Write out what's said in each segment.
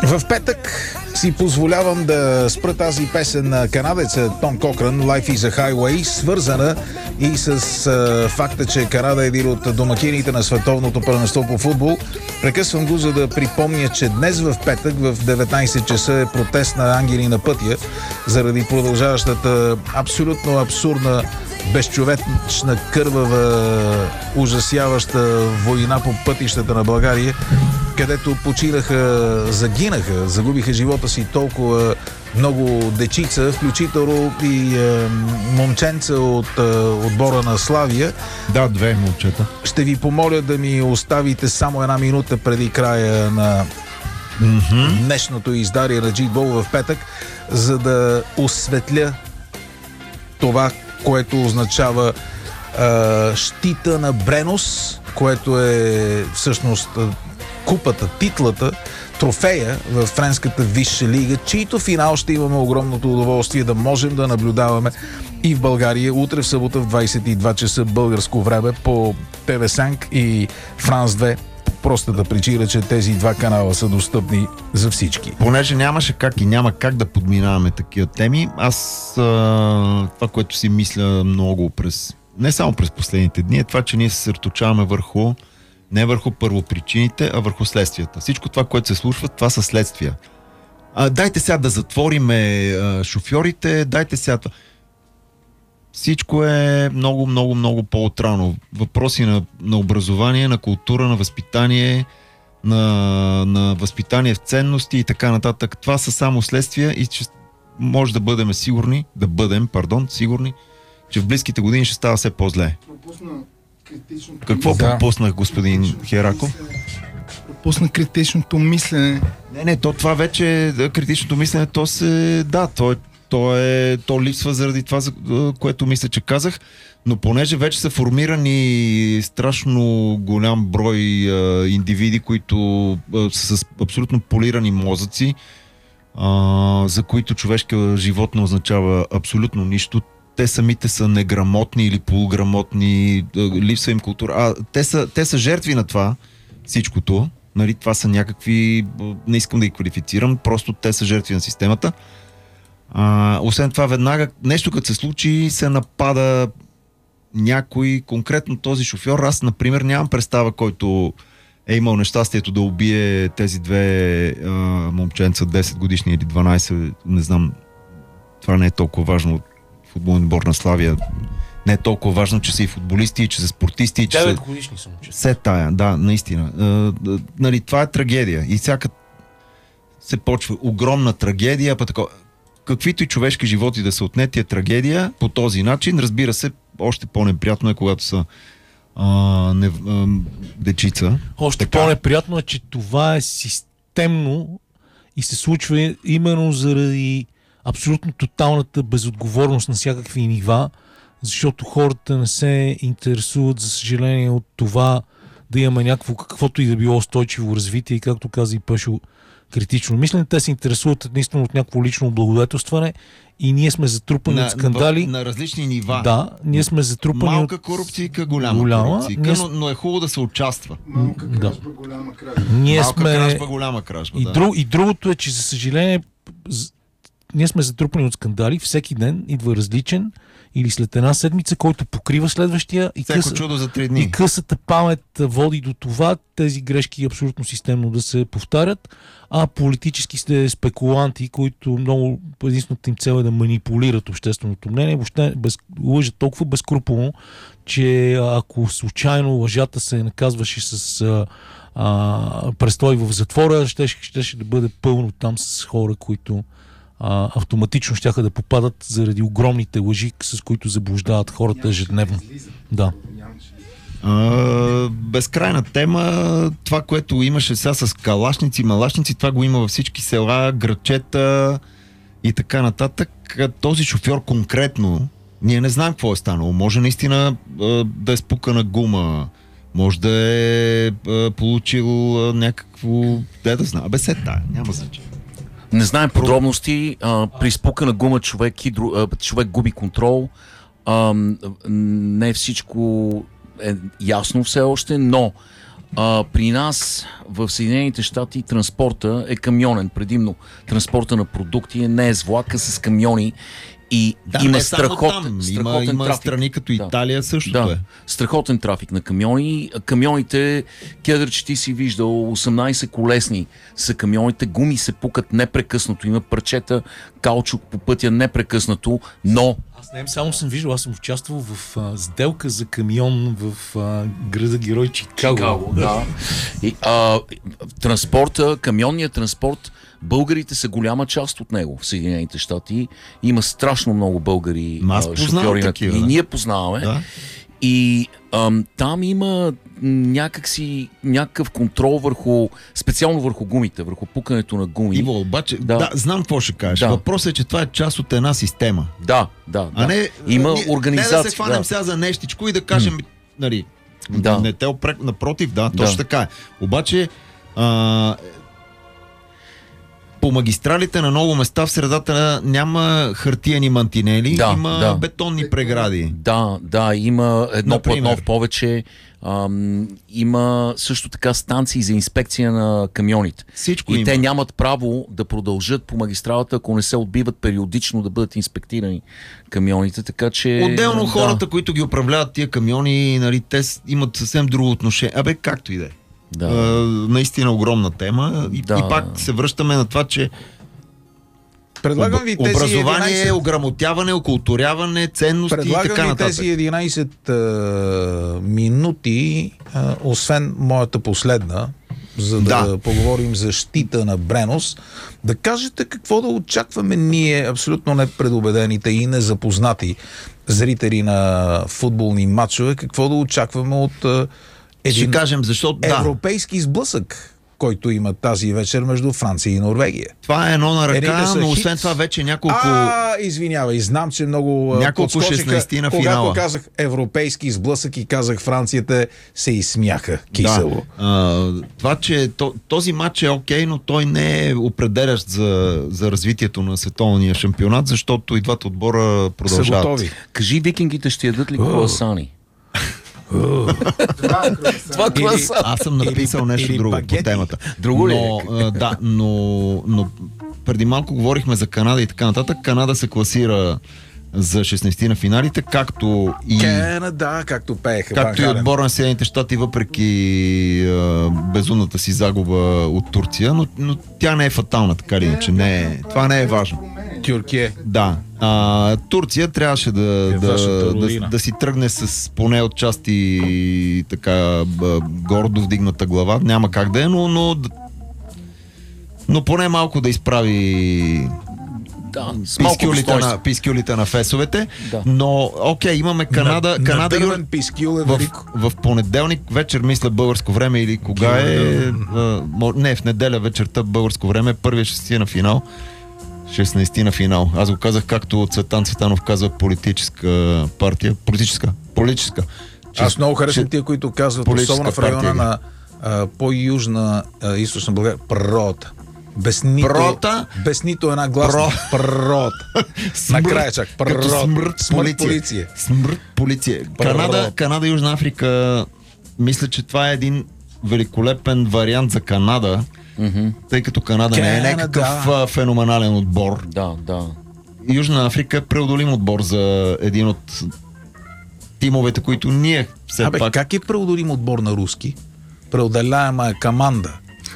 В петък си позволявам да спра тази песен на канадеца Том Кокран, Life is a Highway, свързана и с факта, че Канада е един от домакините на световното първенство по футбол. Прекъсвам го, за да припомня, че днес в петък в 19 часа е протест на ангели на пътя заради продължаващата абсолютно абсурдна, безчовечна, кървава, ужасяваща война по пътищата на България, където загинаха, загубиха живота си толкова много дечица, включително и момченца от отбора на Славия. Да, 2 момчета. Ще ви помоля да ми оставите само една минута преди края на днешното издание на Джитбол в петък, за да осветля това, което означава щита на Бренос, което е всъщност купата, титлата, трофея в френската висша лига, чийто финал ще имаме огромното удоволствие да можем да наблюдаваме и в България утре в събота в 22 часа българско време по ТВ5 и Франс 2. Простата причина, че тези два канала са достъпни за всички. Понеже нямаше как и няма как да подминаваме такива теми, аз това, което си мисля много не само през последните дни, е това, че ние се съсредоточаваме не върху първопричините, а върху следствията. Всичко това, което се случва, това са следствия. Дайте сега да затвориме шофьорите, дайте сега това. Всичко е много, много, много по-отрано. Въпроси на образование, на култура, на възпитание, на възпитание в ценности и така нататък. Това са само следствия и че може да бъдем сигурни, че в близките години ще става все по-зле. Какво пропуснах, господин Хераков? Пропусна критичното мислене. Не, това вече критичното мислене, то липсва заради това, за което мисля, че казах, но понеже вече са формирани страшно голям брой индивиди, които са с абсолютно полирани мозъци, за които човешкият живот не означава абсолютно нищо. Те самите са неграмотни или полуграмотни, липсва им култура. Те са жертви на това всичкото. Нали, това са някакви, не искам да ги квалифицирам, просто те са жертви на системата. Освен това, веднага нещо като се случи, се напада някой, конкретно този шофьор. Аз, например, нямам представа, който е имал нещастието да убие тези две момченца, 10 годишни или 12, не знам, това не е толкова важно. Футболен отбор на Славия не е толкова важно, че са и футболисти, и че са спортисти, и че 9 годишни са момчета. Все тая, да, наистина. Нали, това е трагедия. И всяка се почва огромна трагедия, каквито и човешки животи да са отнети, е трагедия по този начин. Разбира се, още по-неприятно е, когато са дечица. Още по-неприятно е, че това е системно и се случва именно заради абсолютно тоталната безотговорност на всякакви нива, защото хората не се интересуват, за съжаление, от това да имаме някакво, каквото и да било устойчиво развитие и, както каза и Пешо, критично мислене. Те се интересуват единствено от някакво лично облагодетелстване и ние сме затрупани от скандали. На различни нива. Да, ние сме затрупани малка корупция, голяма корупция. Но е хубаво да се участва. Малка кражба, голяма кражба. Кражба, голяма кражба. И другото е, че за съжаление ние сме затрупани от скандали. Всеки ден идва различен или след една седмица, който покрива следващия и чудо за 3 дни. И късата памет води до това тези грешки абсолютно системно да се повтарят, а политически сте спекуланти, които много единствената им цел е да манипулират общественото мнение, въобще лъжат толкова безкруполно, че ако случайно лъжата се наказваше с престой в затвора, ще да бъде пълно там с хора, които автоматично щяха да попадат заради огромните лъжи, с които заблуждават хората ежедневно. Да. Безкрайна тема. Това, което имаше сега с калашници, малашници, това го има във всички села, градчета и така нататък. Този шофьор конкретно, ние не знаем какво е станало. Може наистина да е спукана гума, може да е получил някакво... Да знам. няма значение. Не знаем подробности. При спукана гума човек губи контрол. Не всичко е ясно все още, но При нас в Съединените щати транспорта е камионен, предимно транспорта на продукти не е с влака, с камиони и има страхотен има трафик. страни като Италия същото е. Страхотен трафик на камиони. Камионите, Кедър, че ти си виждал, 18 колесни са камионите, гуми се пукат непрекъснато, има парчета, каучук по пътя непрекъснато, но Аз не само съм виждал, аз съм участвал в сделка за камион в града герой Чикаго. Да. И, транспорта, камионният транспорт, българите са голяма част от него в Съединените щати. Има страшно много българи шофьори на такива. И ние познаваме. Да. И там има някакъв контрол специално върху гумите, върху пукането на гуми. Иво, обаче, знам какво ще кажеш. Да. Въпросът е, че това е част от една система. Да. А не, Има организация. Не да се хванем сега за нещичко и да кажем, нали, не те опрек, напротив, точно така е. Обаче, по магистралите на много места в средата няма хартиени мантинели, има бетонни прегради. Да, има едно платно в повече. Има също така станции за инспекция на камионите. Всичко има. Те нямат право да продължат по магистралата, ако не се отбиват периодично да бъдат инспектирани камионите, така че... Отделно хората, които ги управляват тия камиони, нали, те имат съвсем друго отношение. Както и да е. Наистина огромна тема. И пак се връщаме на това, че предлагам ви тези образование, 11... ограмотяване, окултуряване, ценности и така нататък. Тези 11 минути, освен моята последна, за да поговорим за щита на Бренос, да кажете какво да очакваме ние, абсолютно непредубедените и незапознати зрители на футболни матчове, какво да очакваме от един европейски сблъсък, който има тази вечер между Франция и Норвегия. Това е едно на ръка, но освен това вече няколко... Извинявай, знам, че много няколко 16 на финала. Когато казах европейски сблъсък и казах Францията, се изсмяха кисело. Това, че този матч е окей, но той не е определящ за развитието на световния шампионат, защото и двата отбора продължават. Са готови. Кажи, викингите ще ядат ли круасани? Това аз съм написал нещо друго по темата. Друго ли? Но преди малко говорихме за Канада и така нататък. Канада се класира за 16 на финалите, както и Канада, както пееха. Както и отбора на Съединените щати, въпреки безумната си загуба от Турция, но тя не е фатална, така или иначе. Това не е важно. Тюркия. Да. Турция трябваше да си тръгне с поне от части така гордо вдигната глава. Няма как да е, но поне малко да изправи пискюлите на фесовете. Да. Но окей, имаме Канада. В понеделник вечер, мисля, българско време или кога в неделя вечерта българско време, първия 16 на финал. 16 на финал. Аз го казах, както Цветан Цветанов казва, политическа партия. Политическа. Аз много харесвам тия, които казват, особено в района на по-южна източна България, природа. Без нито една гласна. Природа. Накрая чак. Смърт полиция. Смърт полиция. Канада и Южна Африка, мисля, че това е един великолепен вариант за Канада, тъй като Канада не е някакъв феноменален отбор. Да. Южна Африка е преодолим отбор за един от тимовете, които ние все пак... Как е преодолим отбор на руски? Преодоляема е команда.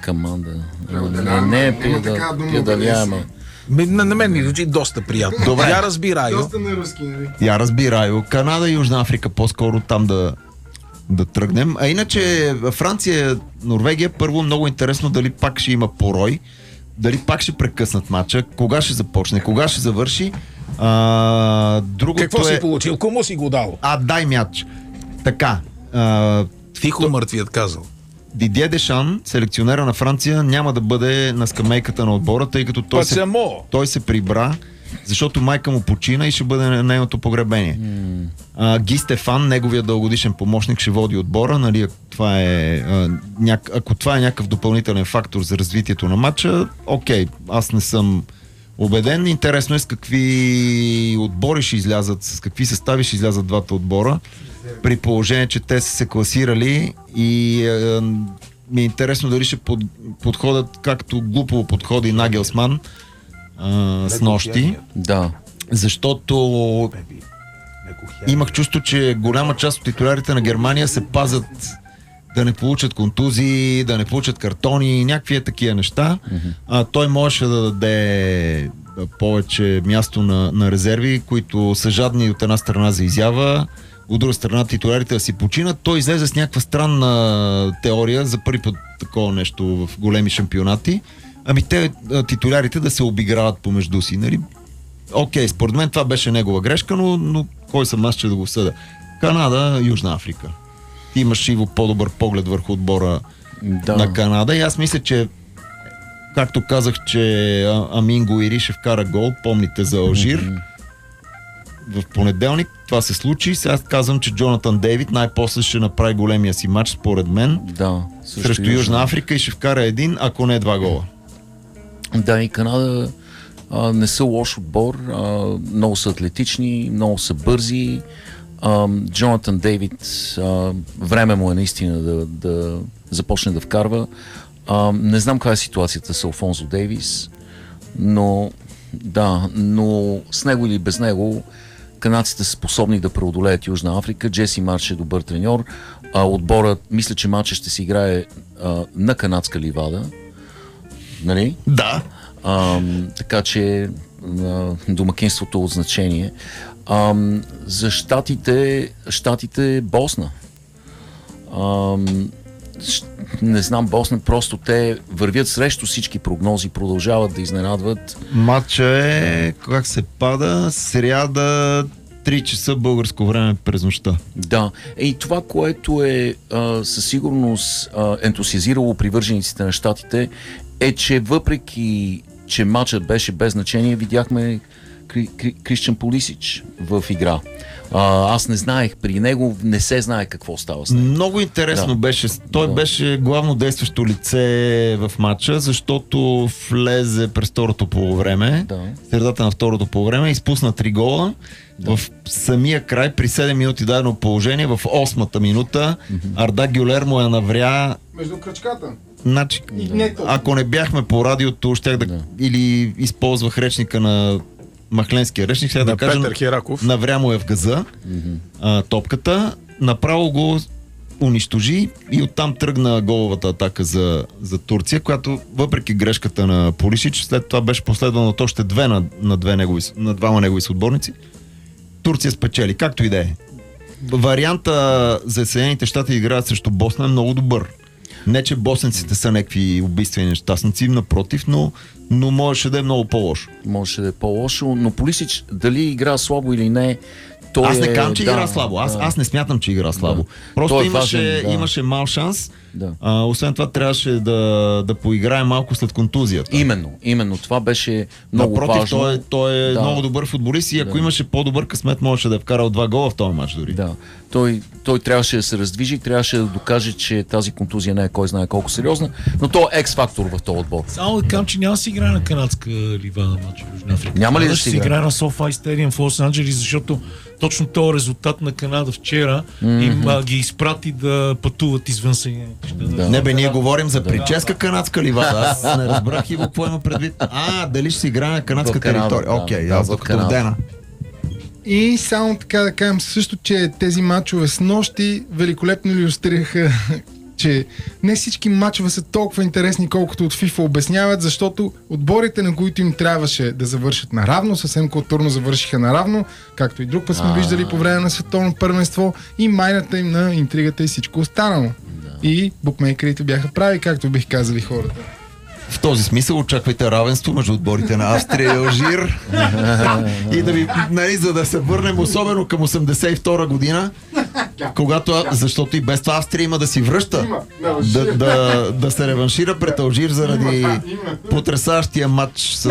Не е преодоляема. На мен ми звучи доста приятно. Добре. Я разбираю. Доста на руски, нали? Я разбираю. Канада и Южна Африка по-скоро там да тръгнем. А иначе Франция, Норвегия, първо много интересно дали пак ще има порой, дали пак ще прекъснат матча, кога ще започне, кога ще завърши. Какво си получил? Кому си го дал? Дай мяч. Така. Тихо мъртвият казал. Дидие Дешан, селекционера на Франция, няма да бъде на скамейката на отбора, тъй като той се прибра, защото майка му почина и ще бъде на нейното погребение. Ги Стефан, неговия дългогодишен помощник, ще води отбора. Нали, ако това е някакъв допълнителен фактор за развитието на матча, окей, аз не съм убеден. Интересно е с какви отбори ще излязат, с какви състави ще излязат двата отбора. при положение, че те са се класирали и ми е интересно дали ще подходят както глупово подходи Нагелсман с нощи, Да. защото имах чувство, че голяма част от титулярите на Германия се пазят да не получат контузии, да не получат картони, някакви такива неща. Той можеше да даде повече място на резерви, които са жадни от една страна за изява, от друга страна титулярите да си починат. Той излезе с някаква странна теория за първи път такова нещо в големи шампионати. Те титулярите да се обиграват помежду си. Нали? Окей, според мен това беше негова грешка, но кой съм аз, че да го съда? Канада, Южна Африка. Ти имаш Иво по-добър поглед върху отбора на Канада и аз мисля, че както казах, че Амин Гуири ще вкара гол, помните за Алжир в понеделник, това се случи. Сега казвам, че Джонатан Дейвид най-после ще направи големия си матч, според мен, срещу Южна Африка и ще вкара един, ако не 2 гола. Да, и Канада не са лош отбор, много са атлетични, много са бързи. Джонатан Дейвид, време му е наистина да започне да вкарва. Не знам каква е ситуацията с Алфонсо Дейвис, но с него или без него канадците са способни да преодолеят Южна Африка. Джеси Марч е добър треньор. Отборът, мисля, че матчът ще се играе на канадска ливада. Нали? Да. Така че домакинството от значение. За щатите Босна. Не знам, Босна, просто те вървят срещу всички прогнози, продължават да изненадват. Матча е, как се пада, сряда 3 часа българско време през нощта. Да, и това, което е със сигурност ентусиазирало привържениците на щатите, е, че въпреки, че матчът беше без значение, видяхме Кристиан Пулисич в игра. Аз не знаех, при него не се знае какво става с него. Много интересно беше. Той беше главно действащо лице в матча, защото влезе през второто полувреме, средата на второто полувреме, изпусна 3 гола. В самия край, при 7 минути дадено положение, в 8-та минута, Арда Гюлер му я навря между кръчката. Значи, ако не бяхме по радиото, щях да или използвах речника на махленския речник, сега да кажем, навря му е в газа топката, направо го унищожи и оттам тръгна головата атака за Турция, която въпреки грешката на Пулишич, след това беше последвано от още на двама негови съотборници. Турция спечели, както и да е. Варианта за Съединените щати играят срещу Босна е много добър. Не, че босненците са някакви убийствени нещастници, напротив, но можеше да е много по-лошо. Можеше да е по-лошо, но Пулисич дали игра слабо или не, аз не казвам, че игра слабо. Аз не смятам, че игра слабо. Просто имаше мал шанс. Освен това трябваше да поиграе малко след контузията. Именно. Това беше много важно. Той е много добър футболист и ако имаше по-добър късмет, можеше да е вкарал 2 гола в този матч дори. Да. Той трябваше да се раздвижи, трябваше да докаже, че тази контузия не е кой знае колко сериозна, но той е екс-фактор в този отбор. Само да кажам, че няма да се играе на канадска ливада матч в Южна Африка. Няма ли да се играе на SoFi Stadium в Лос Анджелис, защото точно този резултат на Канада вчера им ги изпрати да пътуват извън Съединените щати. Ние говорим за прическа канадска ливада. Аз не разбрах и какво има предвид. Дали ще се играе на канадска територия. Окей, аз докато вдена. И само така да кажем също, че тези матчове с нощи великолепно илюстрираха, че не всички матчове са толкова интересни, колкото от FIFA обясняват, защото отборите, на които им трябваше да завършат наравно, съвсем културно завършиха наравно, както и друг път сме виждали по време на световно първенство, и майната им на интригата и всичко останало. И букмейкерите бяха прави, както бих казали хората. В този смисъл очаквайте равенство между отборите на Австрия и Алжир. И за да се върнем особено към 82 година, когато, защото и без това Австрия има да си връща, да се реваншира пред Алжир заради потресащия матч с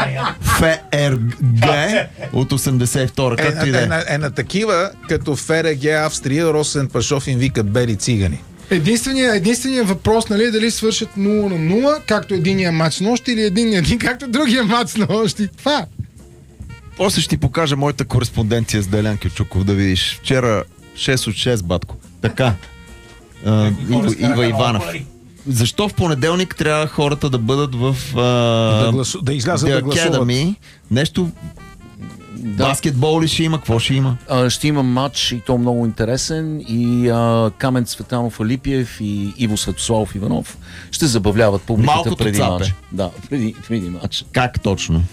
ФРГ от 82-а. Както и да е. На такива, като ФРГ Австрия, Росен Пашов им викат бели цигани. Единственият въпрос, нали, дали свършат 0-0, както единия матч с нощи, или един, както другия матч с нощи. Това. После ще ти покажа моята кореспонденция с Делян Кючуков, да видиш. Вчера 6 от 6, батко. Така. Ива Иванов. Защо в понеделник трябва хората да бъдат в Да излязат да гласуват. Academy? Нещо... Баскетбол ли ще има? Какво ще има? Ще има матч и то много интересен и Камен Цветанов Алипиев и Иво Светославов Иванов ще забавляват публиката Малкото преди цапе. матч. Да, преди матч. Как точно?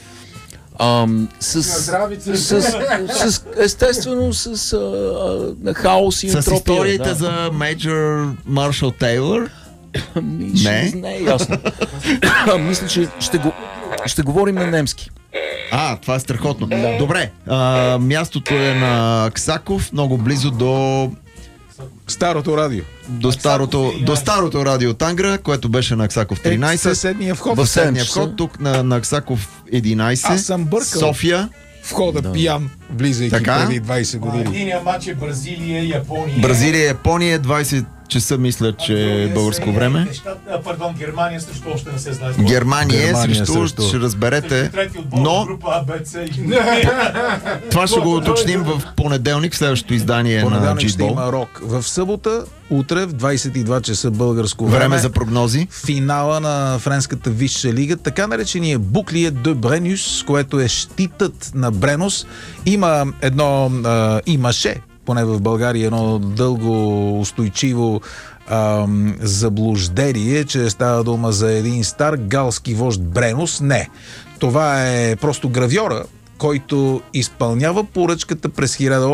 Естествено с хаос и С ентропия. историите за Мейджор Маршал Тейлор? Не е ясно. Мисля, че ще говорим на немски. Това е страхотно. Добре, мястото е на Аксаков, много близо до Старото радио. до старото радио Тангра, което беше на Аксаков 13. Съседния вход. В Съседния 7 часа. вход, тук на Аксаков 11. Аз съм бъркал. София. Входа пиян, влизайки Така. преди 20 години. Единия матч е Бразилия и Япония. Бразилия, Япония, 20 часа мисля, че е българско време. Пардон, Германия също още не се знае. Германия срещу, срещу. ще разберете. Трети отбор, Но група А, Б, С и... това ще го уточним в понеделник, в следващото издание на Понеделник ще G-Ball. има рок. В събота, утре в 22 часа българско Време за прогнози. финала на френската висша лига, така наречения Буклие де Бренюс, което е щитът на Бренос. Имаше, поне в България, едно дълго устойчиво заблуждение, че става дума за един стар галски вожд Бренос. Не. Това е просто гравьора, който изпълнява поръчката през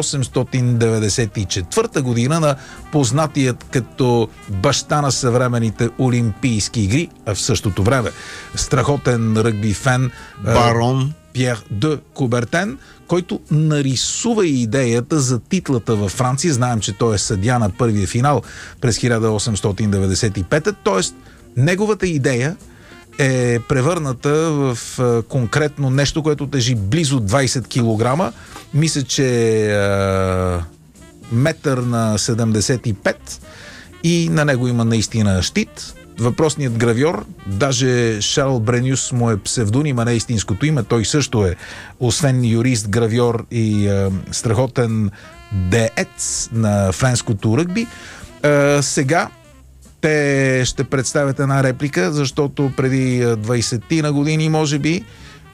1894 година на познатият като баща на съвременните Олимпийски игри, а в същото време страхотен ръгби фен Барон. Пьер де Кубертен, който нарисува идеята за титлата във Франция. Знаем, че той е съдия на първия финал през 1895, т.е. неговата идея е превърната в конкретно нещо, което тежи близо 20 кг. Мисля, че метър на 75 и на него има наистина щит. Въпросният гравьор, даже Шарл Бренюс му е псевдоним, а не истинското име. Той също е, освен юрист, гравьор и страхотен деец на френското ръгби. Сега те ще представят една реплика, защото преди 20 на години, може би,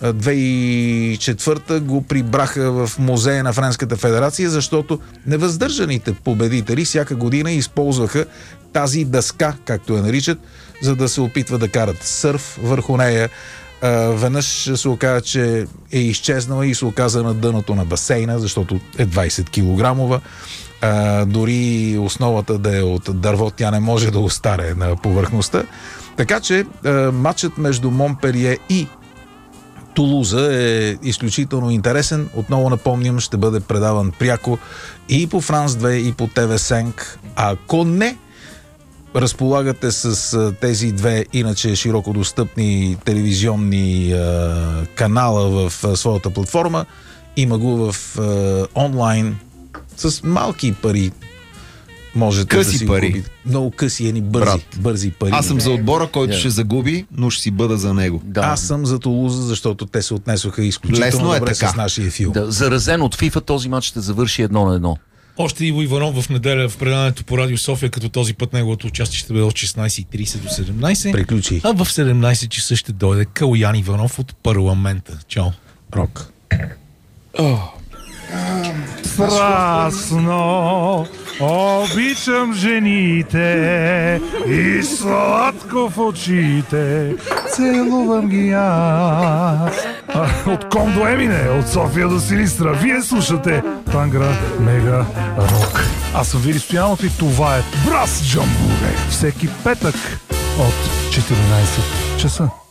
2004 го прибраха в музея на Френската федерация, защото невъздържаните победители всяка година използваха тази дъска, както я наричат, за да се опитват да карат сърф върху нея. Веднъж се оказа, че е изчезнала и се оказа на дъното на басейна, защото е 20 килограмова. Дори основата да е от дърво, тя не може да остане на повърхността. Така че матчът между Монпелие и Тулуза е изключително интересен. Отново напомням, ще бъде предаван пряко и по Франс 2, и по ТВ5. Ако не разполагате с тези две иначе широко достъпни телевизионни канала в своята платформа, има го в онлайн с малки пари. Можете Къси да си пари. го купите. Много къси, Брат. бързи пари. Аз съм за отбора, който ще загуби, но ще си бъда за него. Да. Аз съм за Тулуза, защото те се отнесоха изключително Лесно е добре така. с нашия филм. Да, заразен от FIFA, този матч ще завърши 1-1. Още Иво Иванов в неделя в предаването по Радио София, като този път неговото участие ще бъде от 16:30 до 17. Приключи. А в 17 часа ще дойде Калоян Иванов от парламента. Чао. Рок. Страстно обичам жените и сладко в очите целувам ги аз. От Ком до Емине, от София до Силистра, вие слушате Тангра Мега Рок. Аз съм Вили Стоянов и това е Брас Джамбуре. Всеки петък от 14 часа.